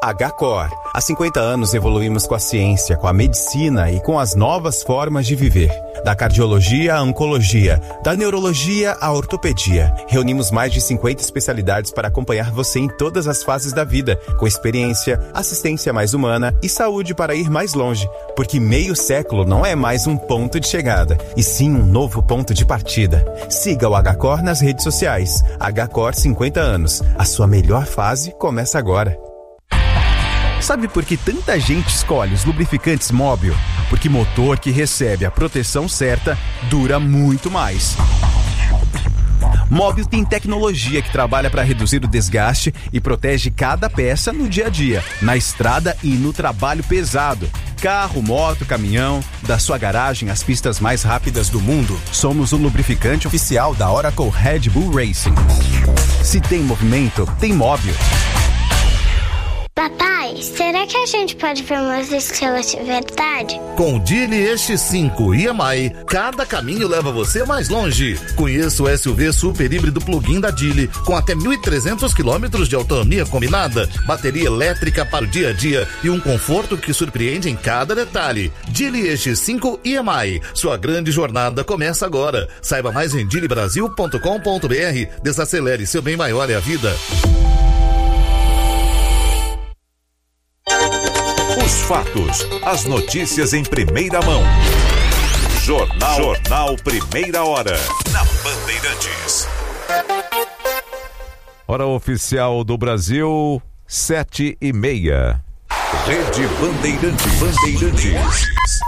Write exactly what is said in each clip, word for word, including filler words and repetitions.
H-Cor. Há cinquenta anos evoluímos com a ciência, com a medicina e com as novas formas de viver. Da cardiologia à oncologia, da neurologia à ortopedia. Reunimos mais de cinquenta especialidades para acompanhar você em todas as fases da vida, com experiência, assistência mais humana e saúde para ir mais longe. Porque meio século não é mais um ponto de chegada, e sim um novo ponto de partida. Siga o H-Cor nas redes sociais. H-Cor cinquenta anos. A sua melhor fase começa agora. Sabe por que tanta gente escolhe os lubrificantes Móbil? Porque motor que recebe a proteção certa dura muito mais. Móbil tem tecnologia que trabalha para reduzir o desgaste e protege cada peça no dia a dia, na estrada e no trabalho pesado. Carro, moto, caminhão, da sua garagem às pistas mais rápidas do mundo, somos o lubrificante oficial da Oracle Red Bull Racing. Se tem movimento, tem Móbil. Papai, será que a gente pode ver umas estrelas de verdade? Com o Geely E X cinco e M I, cada caminho leva você mais longe. Conheça o S U V super híbrido plug-in da Geely, com até mil e trezentos quilômetros de autonomia combinada, bateria elétrica para o dia a dia e um conforto que surpreende em cada detalhe. Geely E X cinco e M I, sua grande jornada começa agora. Saiba mais em geely brasil ponto com ponto b r. Desacelere, seu bem maior é a vida. Os fatos, as notícias em primeira mão. Jornal, Jornal Primeira Hora, na Bandeirantes. Hora oficial do Brasil, sete e meia. Rede Bandeirantes. Bandeirantes.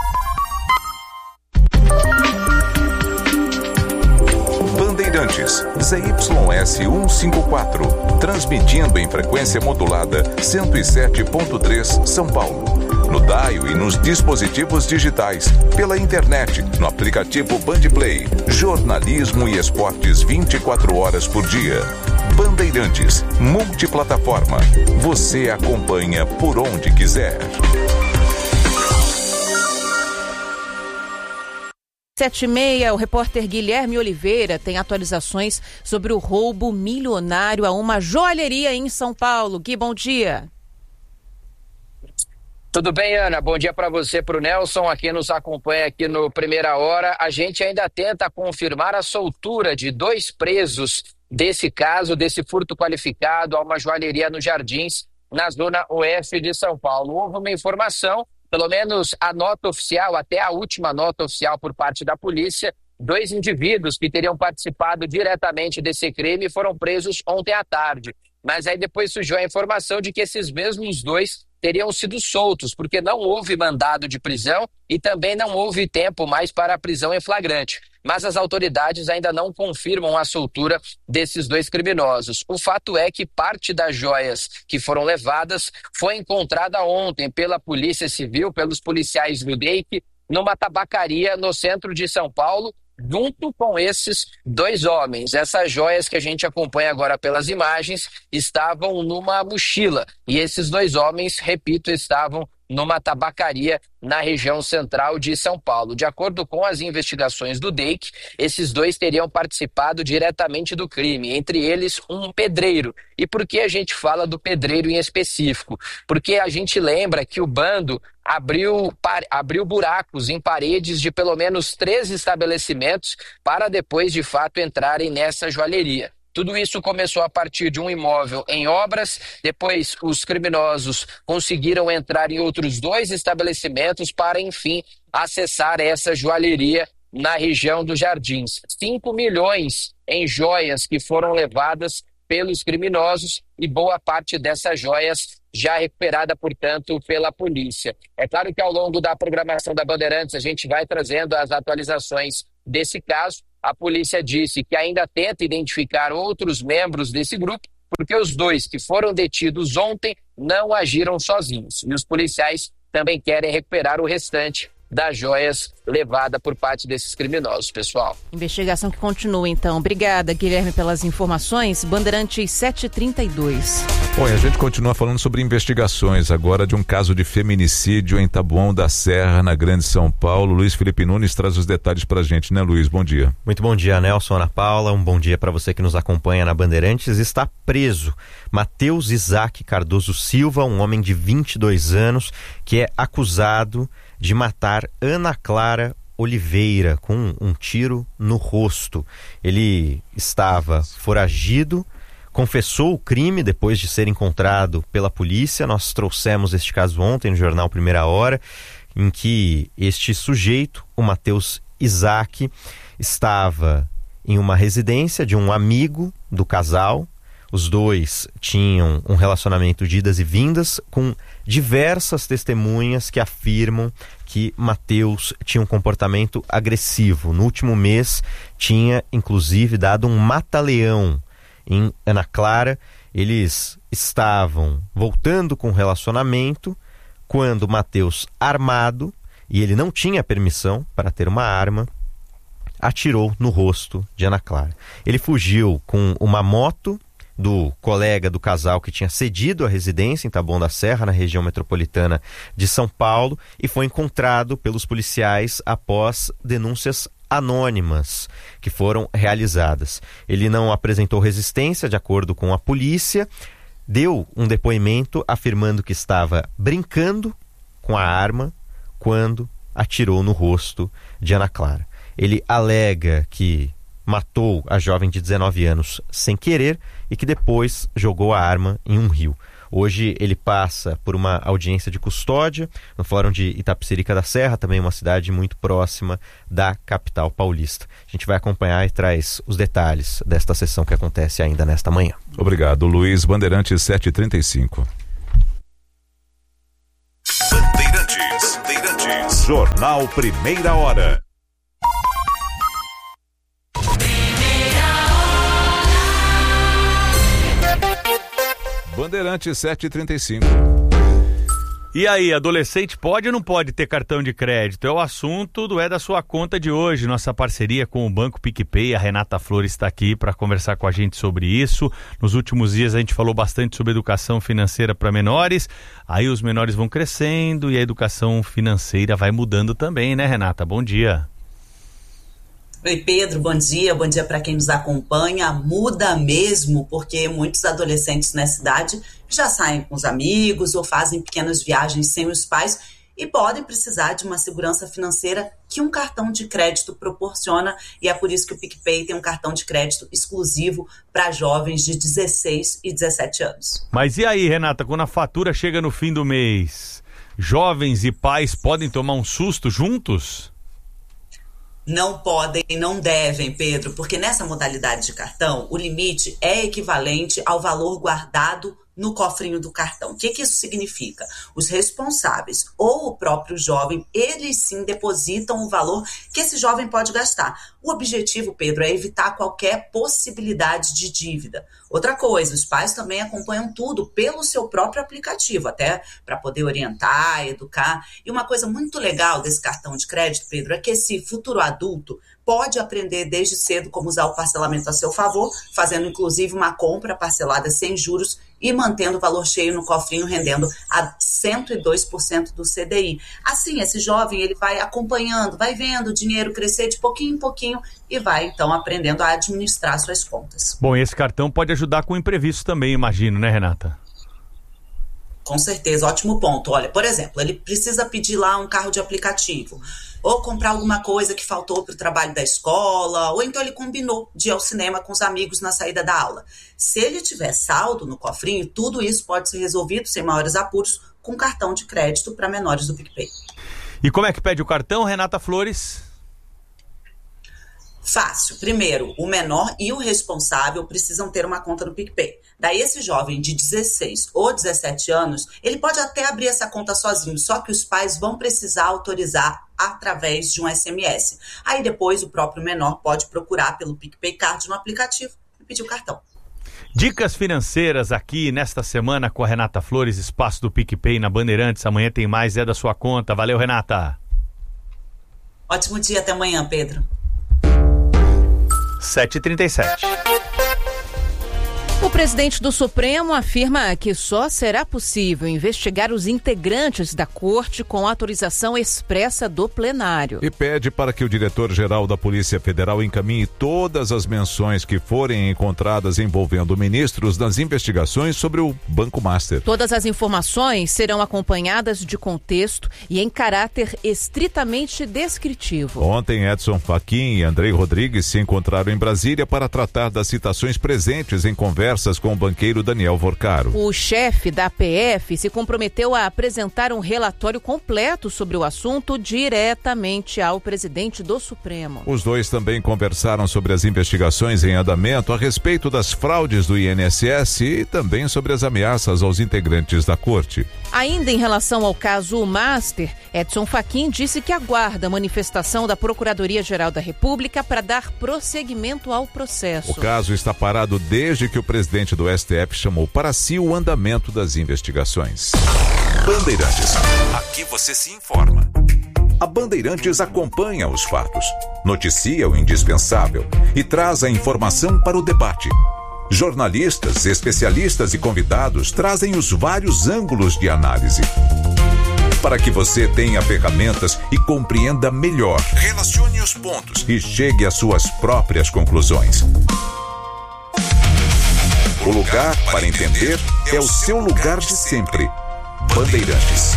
Bandeirantes, Z Y S cento e cinquenta e quatro, transmitindo em frequência modulada cento e sete ponto três São Paulo. No dial e nos dispositivos digitais, pela internet, no aplicativo Bandplay, jornalismo e esportes vinte e quatro horas por dia. Bandeirantes, multiplataforma. Você acompanha por onde quiser. Sete e meia, o repórter Guilherme Oliveira tem atualizações sobre o roubo milionário a uma joalheria em São Paulo. Gui, bom dia. Tudo bem, Ana? Bom dia para você, para o Nelson, aqui nos acompanha aqui no Primeira Hora. A gente ainda tenta confirmar a soltura de dois presos desse caso, desse furto qualificado a uma joalheria nos Jardins, na zona oeste de São Paulo. Houve uma informação, pelo menos a nota oficial, até a última nota oficial por parte da polícia, dois indivíduos que teriam participado diretamente desse crime foram presos ontem à tarde. Mas aí depois surgiu a informação de que esses mesmos dois teriam sido soltos, porque não houve mandado de prisão e também não houve tempo mais para a prisão em flagrante. Mas as autoridades ainda não confirmam a soltura desses dois criminosos. O fato é que parte das joias que foram levadas foi encontrada ontem pela Polícia Civil, pelos policiais do D E I C, numa tabacaria no centro de São Paulo, junto com esses dois homens. Essas joias que a gente acompanha agora pelas imagens estavam numa mochila e esses dois homens, repito, estavam numa tabacaria na região central de São Paulo. De acordo com as investigações do D E I C, esses dois teriam participado diretamente do crime, entre eles um pedreiro. E por que a gente fala do pedreiro em específico? Porque a gente lembra que o bando abriu, abriu buracos em paredes de pelo menos três estabelecimentos para depois, de fato, entrarem nessa joalheria. Tudo isso começou a partir de um imóvel em obras, depois os criminosos conseguiram entrar em outros dois estabelecimentos para, enfim, acessar essa joalheria na região dos Jardins. cinco milhões em joias que foram levadas pelos criminosos e boa parte dessas joias já recuperada, portanto, pela polícia. É claro que ao longo da programação da Bandeirantes a gente vai trazendo as atualizações desse caso. A polícia disse que ainda tenta identificar outros membros desse grupo, porque os dois que foram detidos ontem não agiram sozinhos. E os policiais também querem recuperar o restante das joias levada por parte desses criminosos, pessoal. Investigação que continua, então. Obrigada, Guilherme, pelas informações. Bandeirantes sete e trinta e dois. Bom, e a gente continua falando sobre investigações agora de um caso de feminicídio em Taboão da Serra, na Grande São Paulo. Luiz Felipe Nunes traz os detalhes pra gente, né, Luiz? Bom dia. Muito bom dia, Nelson, Ana Paula. Um bom dia para você que nos acompanha na Bandeirantes. Está preso Matheus Isaac Cardoso Silva, um homem de vinte e dois anos, que é acusado de matar Ana Clara Oliveira com um tiro no rosto. Ele estava foragido, confessou o crime depois de ser encontrado pela polícia. Nós trouxemos este caso ontem no jornal Primeira Hora, em que este sujeito, o Matheus Isaac, estava em uma residência de um amigo do casal. Os dois tinham um relacionamento de idas e vindas, com diversas testemunhas que afirmam que Matheus tinha um comportamento agressivo. No último mês, tinha inclusive dado um mata-leão em Ana Clara. Eles estavam voltando com o relacionamento quando Matheus, armado, e ele não tinha permissão para ter uma arma, atirou no rosto de Ana Clara. Ele fugiu com uma moto do colega do casal que tinha cedido a residência em Taboão da Serra, na região metropolitana de São Paulo, e foi encontrado pelos policiais após denúncias anônimas que foram realizadas. Ele não apresentou resistência, de acordo com a polícia, deu um depoimento afirmando que estava brincando com a arma quando atirou no rosto de Ana Clara. Ele alega que matou a jovem de dezenove anos sem querer e que depois jogou a arma em um rio. Hoje ele passa por uma audiência de custódia no Fórum de Itapecerica da Serra, também uma cidade muito próxima da capital paulista. A gente vai acompanhar e traz os detalhes desta sessão que acontece ainda nesta manhã. Obrigado, Luiz. Bandeirantes sete e trinta e cinco. Bandeirantes, Bandeirantes. Jornal Primeira Hora. Bandeirantes sete e trinta e cinco. E aí, adolescente pode ou não pode ter cartão de crédito? É o assunto do É da Sua Conta de hoje. Nossa parceria com o Banco PicPay. A Renata Flores está aqui para conversar com a gente sobre isso. Nos últimos dias a gente falou bastante sobre educação financeira para menores. Aí os menores vão crescendo e a educação financeira vai mudando também, né, Renata? Bom dia. Oi, Pedro, bom dia, bom dia para quem nos acompanha. Muda mesmo, porque muitos adolescentes nessa idade já saem com os amigos ou fazem pequenas viagens sem os pais e podem precisar de uma segurança financeira que um cartão de crédito proporciona, e é por isso que o PicPay tem um cartão de crédito exclusivo para jovens de dezesseis e dezessete anos. Mas e aí, Renata, quando a fatura chega no fim do mês, jovens e pais podem tomar um susto juntos? Não podem e não devem, Pedro, porque nessa modalidade de cartão, o limite é equivalente ao valor guardado no cofrinho do cartão. O que que isso significa? Os responsáveis ou o próprio jovem, eles sim depositam o valor que esse jovem pode gastar. O objetivo, Pedro, é evitar qualquer possibilidade de dívida. Outra coisa, os pais também acompanham tudo pelo seu próprio aplicativo, até para poder orientar, educar. E uma coisa muito legal desse cartão de crédito, Pedro, é que esse futuro adulto pode aprender desde cedo como usar o parcelamento a seu favor, fazendo inclusive uma compra parcelada sem juros e mantendo o valor cheio no cofrinho, rendendo a cento e dois por cento do C D I. Assim, esse jovem ele vai acompanhando, vai vendo o dinheiro crescer de pouquinho em pouquinho e vai, então, aprendendo a administrar suas contas. Bom, esse cartão pode ajudar com o imprevisto também, imagino, né, Renata? Com certeza, ótimo ponto. Olha, por exemplo, ele precisa pedir lá um carro de aplicativo, ou comprar alguma coisa que faltou para o trabalho da escola, ou então ele combinou de ir ao cinema com os amigos na saída da aula. Se ele tiver saldo no cofrinho, tudo isso pode ser resolvido sem maiores apuros com cartão de crédito para menores do PicPay. E como é que pede o cartão, Renata Flores? Fácil. Primeiro, o menor e o responsável precisam ter uma conta no PicPay. Daí esse jovem de dezesseis ou dezessete anos, ele pode até abrir essa conta sozinho, só que os pais vão precisar autorizar através de um S M S. Aí depois o próprio menor pode procurar pelo PicPay Card no aplicativo e pedir o cartão. Dicas financeiras aqui nesta semana com a Renata Flores, espaço do PicPay na Bandeirantes. Amanhã tem mais, é da sua conta. Valeu, Renata. Ótimo dia, até amanhã, Pedro. sete e trinta e sete. O presidente do Supremo afirma que só será possível investigar os integrantes da corte com autorização expressa do plenário. E pede para que o diretor-geral da Polícia Federal encaminhe todas as menções que forem encontradas envolvendo ministros nas investigações sobre o Banco Master. Todas as informações serão acompanhadas de contexto e em caráter estritamente descritivo. Ontem, Edson Fachin e Andrei Rodrigues se encontraram em Brasília para tratar das citações presentes em conversa com o banqueiro Daniel Vorcaro. O chefe da P F se comprometeu a apresentar um relatório completo sobre o assunto diretamente ao presidente do Supremo. Os dois também conversaram sobre as investigações em andamento a respeito das fraudes do I N S S e também sobre as ameaças aos integrantes da corte. Ainda em relação ao caso Master, Edson Fachin disse que aguarda a manifestação da Procuradoria-Geral da República para dar prosseguimento ao processo. O caso está parado desde que o presidente do S T F chamou para si o andamento das investigações. Bandeirantes. Aqui você se informa. A Bandeirantes acompanha os fatos, noticia o indispensável e traz a informação para o debate. Jornalistas, especialistas e convidados trazem os vários ângulos de análise, para que você tenha ferramentas e compreenda melhor. Relacione os pontos e chegue às suas próprias conclusões. O lugar para entender é o seu lugar de sempre. Bandeirantes.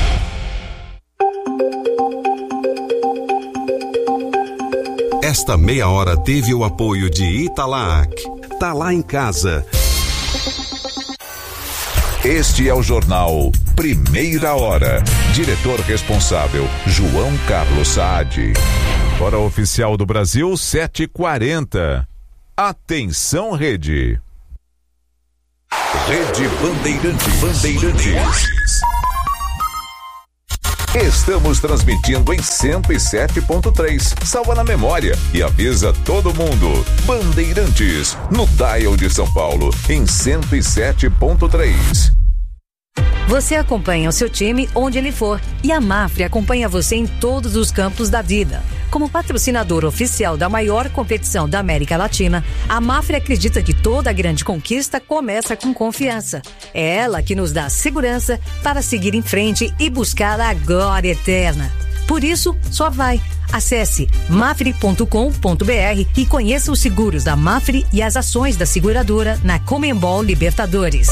Esta meia hora teve o apoio de Italac. Tá lá em casa. Este é o jornal Primeira Hora. Diretor responsável, João Carlos Saad. Hora oficial do Brasil, sete e quarenta. Atenção, Rede. Rede Bandeirantes. Bandeirantes. Estamos transmitindo em cento e sete ponto três. Salva na memória e avisa todo mundo. Bandeirantes, no dial de São Paulo, em cento e sete ponto três. Você acompanha o seu time onde ele for e a Mafre acompanha você em todos os campos da vida. Como patrocinador oficial da maior competição da América Latina, a Mafre acredita que toda grande conquista começa com confiança. É ela que nos dá segurança para seguir em frente e buscar a glória eterna. Por isso, só vai. Acesse mafre ponto com ponto br e conheça os seguros da Mafre e as ações da seguradora na Conmebol Libertadores.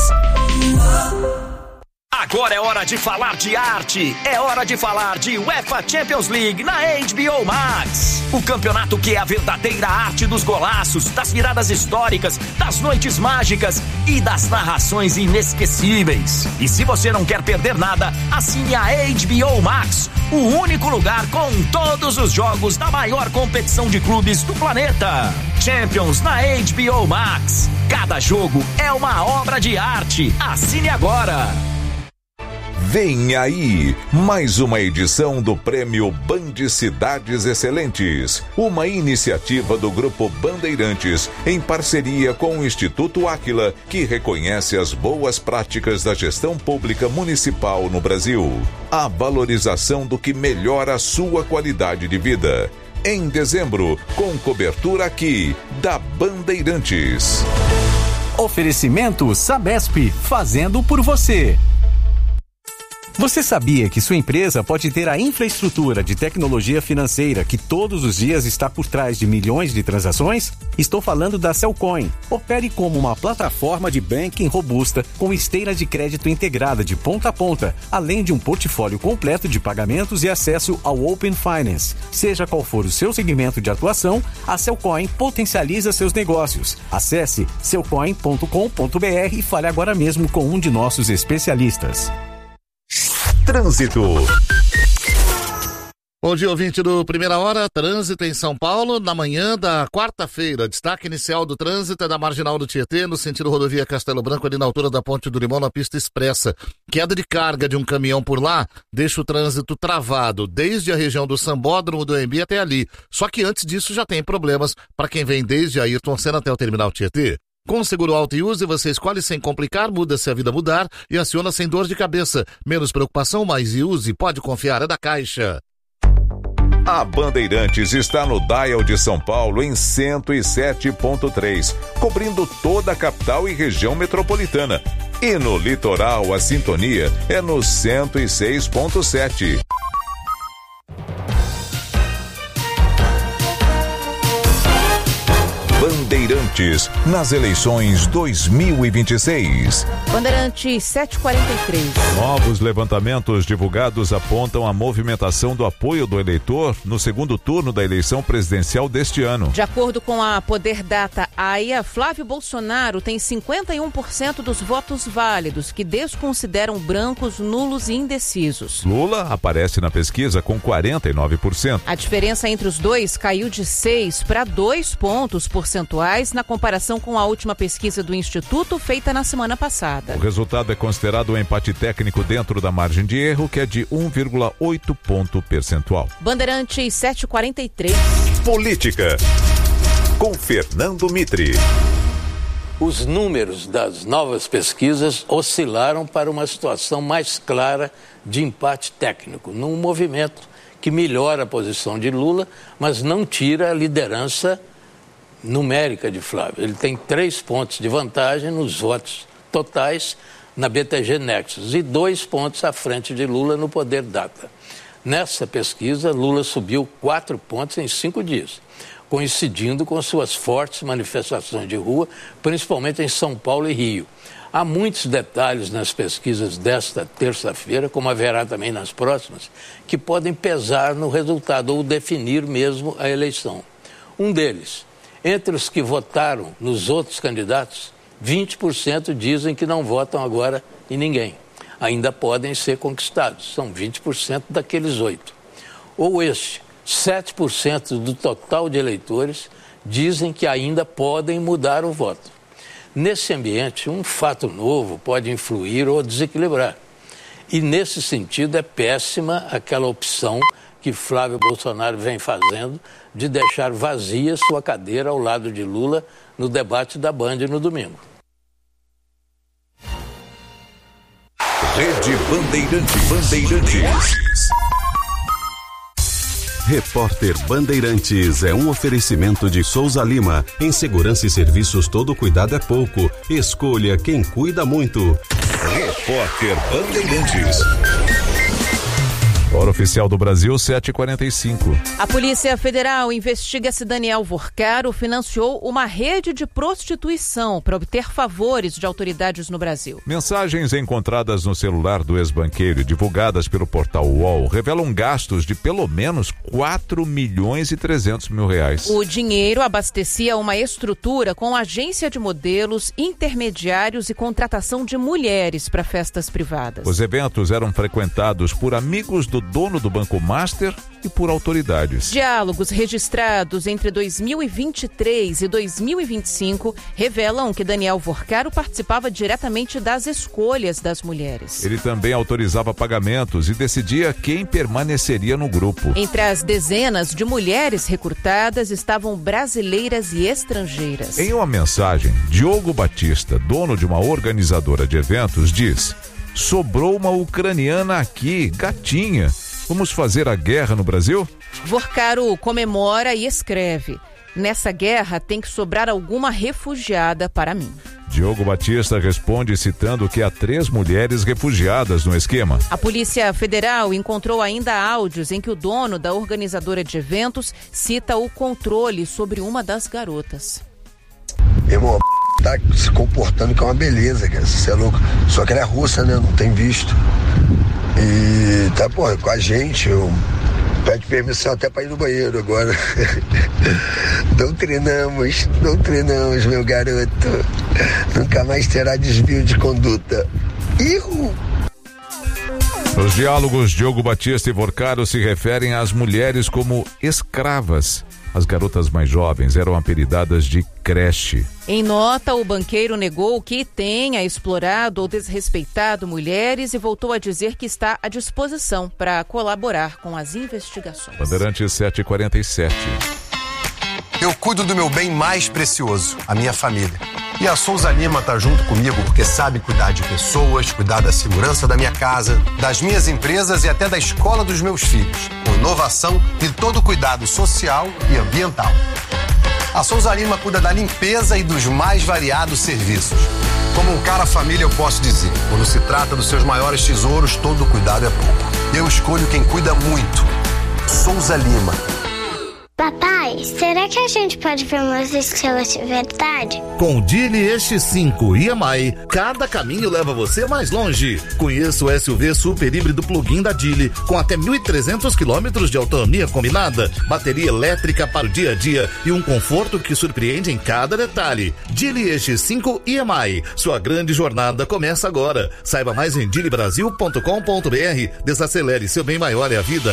Agora é hora de falar de arte, é hora de falar de UEFA Champions League na H B O Max. O campeonato que é a verdadeira arte dos golaços, das viradas históricas, das noites mágicas e das narrações inesquecíveis. E se você não quer perder nada, assine a H B O Max, o único lugar com todos os jogos da maior competição de clubes do planeta. Champions na H B O Max. Cada jogo é uma obra de arte. Assine agora. Vem aí, mais uma edição do Prêmio Band Cidades Excelentes, uma iniciativa do Grupo Bandeirantes, em parceria com o Instituto Áquila, que reconhece as boas práticas da gestão pública municipal no Brasil. A valorização do que melhora a sua qualidade de vida. Em dezembro, com cobertura aqui, da Bandeirantes. Oferecimento Sabesp, fazendo por você. Você sabia que sua empresa pode ter a infraestrutura de tecnologia financeira que todos os dias está por trás de milhões de transações? Estou falando da Cellcoin. Opere como uma plataforma de banking robusta com esteira de crédito integrada de ponta a ponta, além de um portfólio completo de pagamentos e acesso ao Open Finance. Seja qual for o seu segmento de atuação, a Cellcoin potencializa seus negócios. Acesse cellcoin ponto com ponto br e fale agora mesmo com um de nossos especialistas. Trânsito. Bom dia, ouvinte do Primeira Hora. Trânsito em São Paulo, na manhã da quarta-feira. Destaque inicial do trânsito é da Marginal do Tietê, no sentido rodovia Castelo Branco, ali na altura da Ponte do Limão, na pista expressa. Queda de carga de um caminhão por lá deixa o trânsito travado, desde a região do Sambódromo do Embi até ali. Só que antes disso já tem problemas para quem vem desde Ayrton Senna até o Terminal Tietê. Com o seguro Auto e Use, você escolhe sem complicar, muda se a vida mudar e aciona sem dor de cabeça. Menos preocupação, mais Use, pode confiar, é da Caixa. A Bandeirantes está no dial de São Paulo em cento e sete ponto três, cobrindo toda a capital e região metropolitana. E no litoral, a sintonia é no cento e seis ponto sete. Bandeirantes, nas eleições dois mil e vinte e seis. Bandeirantes sete e quarenta e três. Novos levantamentos divulgados apontam a movimentação do apoio do eleitor no segundo turno da eleição presidencial deste ano. De acordo com a Poder Data A I A, Flávio Bolsonaro tem cinquenta e um por cento dos votos válidos, que desconsideram brancos, nulos e indecisos. Lula aparece na pesquisa com quarenta e nove por cento. A diferença entre os dois caiu de seis para dois pontos percentuais na comparação com a última pesquisa do Instituto feita na semana passada. O resultado é considerado um empate técnico dentro da margem de erro, que é de um vírgula oito ponto percentual. Bandeirantes sete e quarenta e três. Política, com Fernando Mitre. Os números das novas pesquisas oscilaram para uma situação mais clara de empate técnico, num movimento que melhora a posição de Lula, mas não tira a liderança numérica de Flávio. Ele tem três pontos de vantagem nos votos totais na B T G Nexus e dois pontos à frente de Lula no Poder Data. Nessa pesquisa, Lula subiu quatro pontos em cinco dias, coincidindo com suas fortes manifestações de rua, principalmente em São Paulo e Rio. Há muitos detalhes nas pesquisas desta terça-feira, como haverá também nas próximas, que podem pesar no resultado ou definir mesmo a eleição. Um deles, entre os que votaram nos outros candidatos, vinte por cento dizem que não votam agora em ninguém. Ainda podem ser conquistados, são vinte por cento daqueles oito. Ou este, sete por cento do total de eleitores dizem que ainda podem mudar o voto. Nesse ambiente, um fato novo pode influir ou desequilibrar. E nesse sentido é péssima aquela opção que Flávio Bolsonaro vem fazendo de deixar vazia sua cadeira ao lado de Lula no debate da Band no domingo. Rede Bandeirantes. Bandeirantes. Repórter Bandeirantes é um oferecimento de Souza Lima. Em segurança e serviços, todo cuidado é pouco. Escolha quem cuida muito. Repórter Bandeirantes. Hora oficial do Brasil, sete e quarenta e cinco. A Polícia Federal investiga se Daniel Vorcaro financiou uma rede de prostituição para obter favores de autoridades no Brasil. Mensagens encontradas no celular do ex-banqueiro e divulgadas pelo portal U O L revelam gastos de pelo menos quatro milhões e trezentos mil reais. O dinheiro abastecia uma estrutura com agência de modelos, intermediários e contratação de mulheres para festas privadas. Os eventos eram frequentados por amigos do dono do Banco Master e por autoridades. Diálogos registrados entre dois mil e vinte e três e dois mil e vinte e cinco revelam que Daniel Vorcaro participava diretamente das escolhas das mulheres. Ele também autorizava pagamentos e decidia quem permaneceria no grupo. Entre as dezenas de mulheres recrutadas estavam brasileiras e estrangeiras. Em uma mensagem, Diogo Batista, dono de uma organizadora de eventos, diz: sobrou uma ucraniana aqui, gatinha. Vamos fazer a guerra no Brasil? Vorcaro comemora e escreve: nessa guerra tem que sobrar alguma refugiada para mim. Diogo Batista responde citando que há três mulheres refugiadas no esquema. A Polícia Federal encontrou ainda áudios em que o dono da organizadora de eventos cita o controle sobre uma das garotas. Irmão, tá se comportando que é uma beleza, cara. Você é louco. Só que ela é russa, né? Não tem visto. E tá, pô, com a gente. Eu pede permissão até pra ir no banheiro agora. Doutrinamos, doutrinamos, meu garoto. Nunca mais terá desvio de conduta. Ihu! Nos diálogos, Diogo Batista e Vorcaro se referem às mulheres como escravas. As garotas mais jovens eram apelidadas de creche. Em nota, o banqueiro negou que tenha explorado ou desrespeitado mulheres e voltou a dizer que está à disposição para colaborar com as investigações. Bandeirantes sete e quarenta e sete. Eu cuido do meu bem mais precioso, a minha família. E a Souza Lima tá junto comigo porque sabe cuidar de pessoas, cuidar da segurança da minha casa, das minhas empresas e até da escola dos meus filhos, com inovação e todo o cuidado social e ambiental. A Souza Lima cuida da limpeza e dos mais variados serviços. Como um cara família, eu posso dizer, quando se trata dos seus maiores tesouros, todo cuidado é pouco. Eu escolho quem cuida muito. Souza Lima. Papai, será que a gente pode ver umas estrelas de verdade? Com o Dili X cinco e M I, cada caminho leva você mais longe. Conheça o S U V super híbrido plug-in da Dili, com até mil e trezentos quilômetros de autonomia combinada, bateria elétrica para o dia a dia e um conforto que surpreende em cada detalhe. Dili X cinco e M I, sua grande jornada começa agora. Saiba mais em dili brasil ponto com ponto b r. Desacelere, seu bem maior é a vida.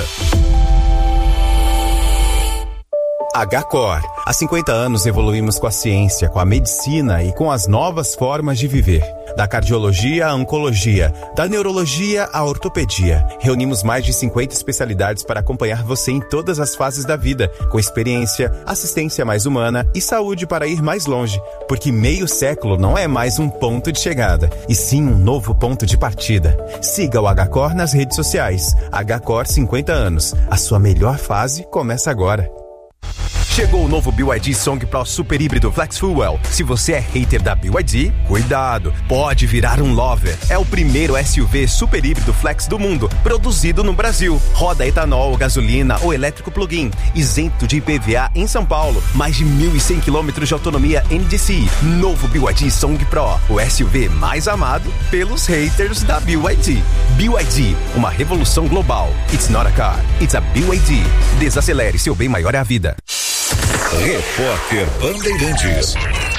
H-Cor. Há cinquenta anos evoluímos com a ciência, com a medicina e com as novas formas de viver. Da cardiologia à oncologia, da neurologia à ortopedia. Reunimos mais de cinquenta especialidades para acompanhar você em todas as fases da vida, com experiência, assistência mais humana e saúde para ir mais longe. Porque meio século não é mais um ponto de chegada, e sim um novo ponto de partida. Siga o H-Cor nas redes sociais. H-Cor cinquenta anos. A sua melhor fase começa agora. Chegou o novo B Y D Song Pro Super Híbrido Flex Fuel. Se você é hater da B Y D, cuidado, pode virar um lover. É o primeiro S U V super híbrido flex do mundo, produzido no Brasil. Roda etanol, gasolina ou elétrico plug-in, isento de I P V A em São Paulo. Mais de mil e cem quilômetros de autonomia N D C I. Novo B Y D Song Pro, o S U V mais amado pelos haters da B Y D. B Y D, uma revolução global. It's not a car, it's a B Y D. Desacelere, seu bem maior é a vida. Repórter Bandeirantes.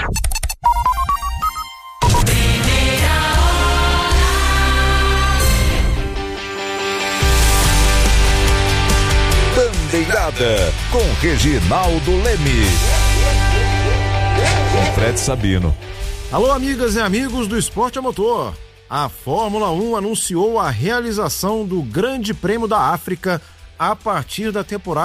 Bandeirada com Reginaldo Leme. Com Fred Sabino. Alô, amigas e amigos do Esporte a Motor. A Fórmula um anunciou a realização do Grande Prêmio da África a partir da temporada